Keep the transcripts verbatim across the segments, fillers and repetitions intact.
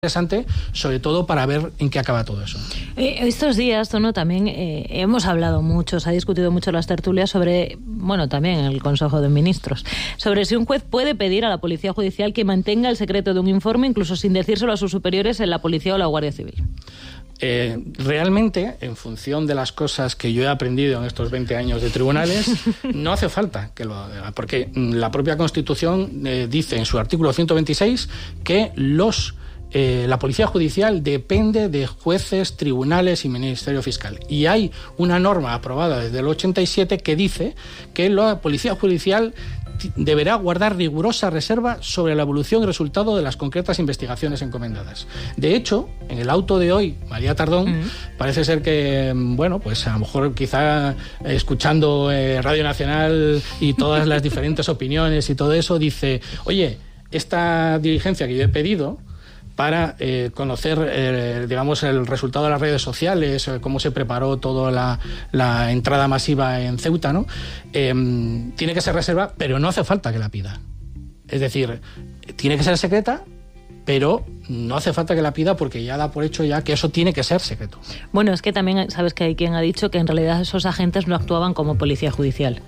interesante, sobre todo para ver en qué acaba todo eso. Eh, estos días, Tono, también eh, hemos hablado mucho, se ha discutido mucho en las tertulias sobre, bueno, también en el Consejo de Ministros, sobre si un juez puede pedir a la Policía Judicial que mantenga el secreto de un informe, incluso sin decírselo a sus superiores en la Policía o la Guardia Civil. Eh, realmente, en función de las cosas que yo he aprendido en estos veinte años de tribunales, no hace falta que lo haga, porque la propia Constitución eh, dice en su artículo ciento veintiséis que los Eh, la Policía Judicial depende de jueces, tribunales y Ministerio Fiscal. Y hay una norma aprobada desde el ochenta y siete que dice que la Policía Judicial deberá guardar rigurosa reserva sobre la evolución y resultado de las concretas investigaciones encomendadas. De hecho, en el auto de hoy, María Tardón, uh-huh. parece ser que, bueno, pues a lo mejor quizá eh, escuchando eh, Radio Nacional y todas las diferentes opiniones y todo eso, dice, oye, esta diligencia que yo he pedido para eh, conocer, eh, digamos, el resultado de las redes sociales, eh, cómo se preparó toda la, la entrada masiva en Ceuta, ¿no? Eh, tiene que ser reserva, pero no hace falta que la pida. Es decir, tiene que ser secreta, pero no hace falta que la pida porque ya da por hecho ya que eso tiene que ser secreto. Bueno, es que también sabes que hay quien ha dicho que en realidad esos agentes no actuaban como policía judicial.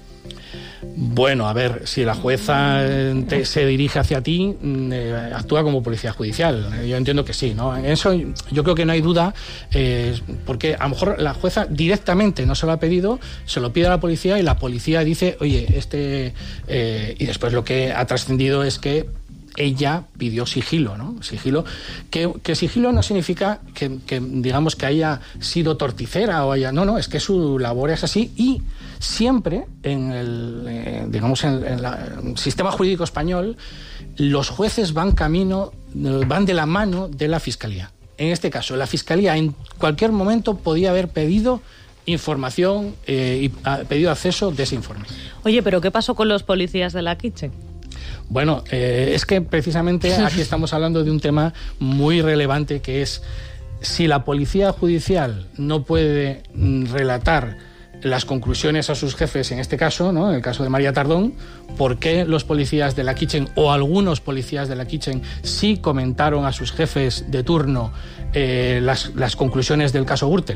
Bueno, a ver, si la jueza te, se dirige hacia ti, eh, actúa como policía judicial. Yo entiendo que sí, ¿no? En eso yo creo que no hay duda, eh, porque a lo mejor la jueza directamente no se lo ha pedido, se lo pide a la policía y la policía dice, oye, este... Eh, y después lo que ha trascendido es que ella pidió sigilo, ¿no? Sigilo, que, que sigilo no significa que, que, digamos, que haya sido torticera o haya... No, no, es que su labor es así y siempre en el, eh, digamos, en, en la, el sistema jurídico español los jueces van camino, van de la mano de la Fiscalía. En este caso, la Fiscalía en cualquier momento podía haber pedido información eh, y a, pedido acceso de ese informe. Oye, ¿pero qué pasó con los policías de la Kitchen? Bueno, eh, es que precisamente aquí estamos hablando de un tema muy relevante que es si la Policía Judicial no puede mm, relatar las conclusiones a sus jefes, en este caso, ¿no? En el caso de María Tardón, ¿por qué los policías de la Kitchen o algunos policías de la Kitchen sí comentaron a sus jefes de turno eh, las, las conclusiones del caso Gürtel?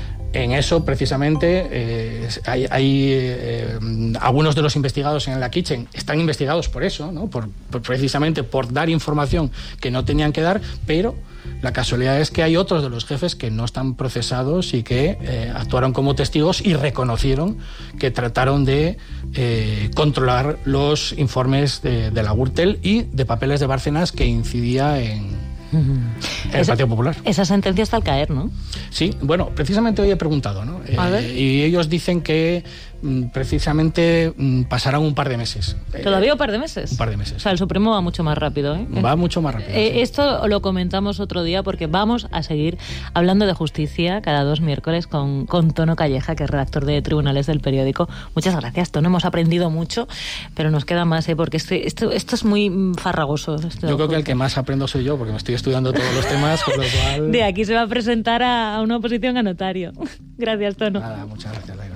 En eso, precisamente, eh, hay, hay eh, algunos de los investigados en la Kitchen están investigados por eso, ¿no? Por, por, precisamente por dar información que no tenían que dar, pero la casualidad es que hay otros de los jefes que no están procesados y que eh, actuaron como testigos y reconocieron que trataron de eh, controlar los informes de, de la Gürtel y de Papeles de Bárcenas que incidía en... en el esa, Partido Popular. Esa sentencia está al caer, ¿no? Sí, bueno, precisamente hoy he preguntado, ¿no? Eh, y ellos dicen que mm, precisamente mm, pasarán un par de meses. ¿Todavía un par de meses? Un par de meses. O sea, el Supremo va mucho más rápido, ¿eh? Va mucho más rápido. Eh, sí. Esto lo comentamos otro día porque vamos a seguir hablando de justicia cada dos miércoles con, con Tono Calleja, que es redactor de Tribunales del periódico. Muchas gracias, Tono. Hemos aprendido mucho, pero nos queda más, ¿eh? Porque este, esto, esto es muy farragoso. Yo creo que el que más aprendo soy yo, porque me estoy estudiando todos los temas, con lo cual... De aquí se va a presentar a, a una oposición a notario. Gracias, Tono. Nada, muchas gracias, Laila.